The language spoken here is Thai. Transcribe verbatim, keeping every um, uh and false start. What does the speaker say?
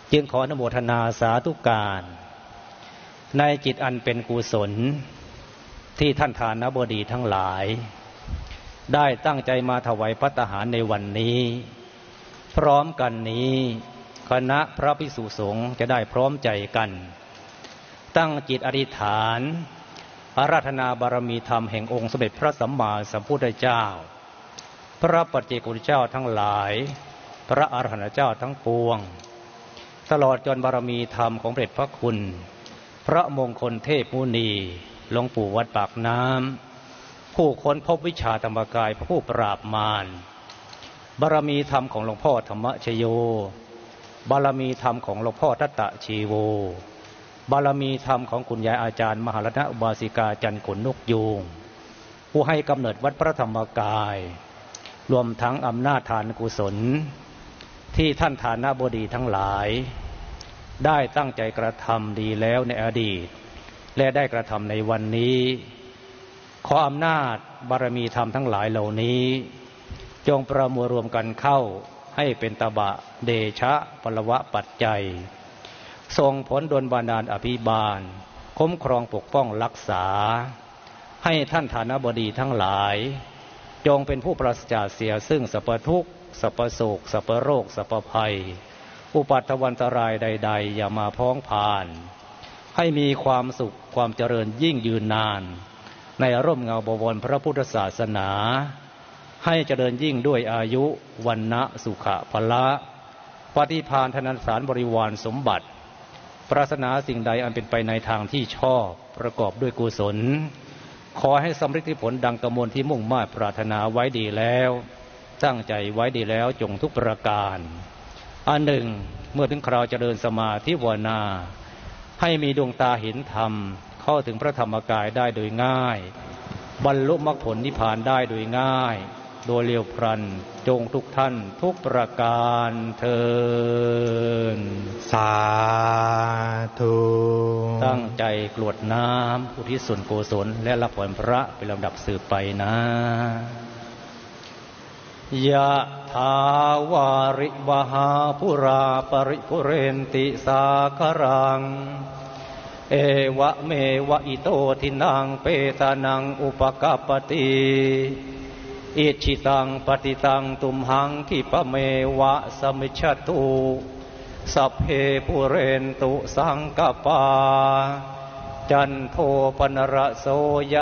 จึงขออนุโมทนาสาธุการในจิตอันเป็นกุศลที่ท่านทานบดีทั้งหลายได้ตั้งใจมาถวายภัตตาหารในวันนี้พร้อมกันนี้คณะพระภิกษุสงฆ์จะได้พร้อมใจกันตั้งจิตอธิษฐานอาราธนาบารมีธรรมแห่งองค์สมเด็จพระสัมมาสัมพุทธเจ้าพระปัจเจกพุทธเจ้าทั้งหลายพระอรหันตเจ้าทั้งปวงตลอดจนบารมีธรรมของพระเดชพระคุณพระมงคลเทพมุนีหลวงปู่วัดปากน้ำผู้ค้นพบวิชาธรรมกายผู้ปราบมารบารมีธรรมของหลวงพ่อธรรมชโยบารมีธรรมของหลวงพ่อทัตตะชีโวบารมีธรรมของคุณยายอาจารย์มหารัตนอุบาสิกาจันทร์ขนนกยูงผู้ให้กำเนิดวัดพระธรรมกายรวมทั้งอำนาจทานกุศลที่ท่านทานบดีทั้งหลายได้ตั้งใจกระทำดีแล้วในอดีตและได้กระทำในวันนี้ขออำนาจบารมีธรรมทั้งหลายเหล่านี้จงประมวลรวมกันเข้าให้เป็นตบะเดชะพลวะปัจจัยส่งผลดลบันดาลอภิบาลคุ้มครองปกป้องรักษาให้ท่านฐานบดีทั้งหลายจงเป็นผู้ปราศจากเสียซึ่งสัพพทุกข์สัพพโศกสัพพโรคสัพพภัยอุปัฏฐวันตรายใดๆอย่ามาพ้องผ่านให้มีความสุขความเจริญยิ่งยืนนานในร่มเงาบวรพระพุทธศาสนาให้เจริญยิ่งด้วยอายุวันนะสุขะพละปฏิภาณธนสารบริวารสมบัติปรารถนาสิ่งใดอันเป็นไปในทางที่ชอบประกอบด้วยกุศลขอให้สำเร็จผลดังกมลที่มุ่งมา่ปรารถนาไว้ดีแล้วตั้งใจไว้ดีแล้วจงทุกประการอันหนึ่งเมื่อถึงคราวเจริญสมาธิภาวนาให้มีดวงตาเห็นธรรมเข้าถึงพระธรรมกายได้โดยง่ายบรรลุมรรคผลนิพพานได้โดยง่ายโดยเร็วพลันจงทุกท่านทุกประการเทินสาธุตั้งใจกรวดน้ำอุทิศส่วนกุศลและรับผลพระเป็นลำดับสืบไปนะยะถาวาริวหาปุราปริปุเรนติสาคารังเอวะเมวะอิโตทินังเปตานังอุปกัปปติอิชิตังปฏิตังตุมหังคิปะเมวะสมิจฉตุสัพเพปุเรนตุสังกปาจันโทปนรโสย